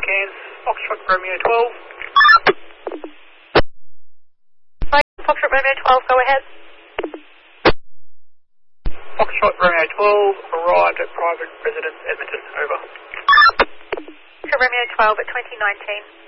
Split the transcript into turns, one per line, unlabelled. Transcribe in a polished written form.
Cairns, Foxtrot Romeo 12.
Foxtrot Romeo 12, go ahead.
Foxtrot Romeo 12 arrived at private residence Edmonton, over.
Romeo 12 at 2019.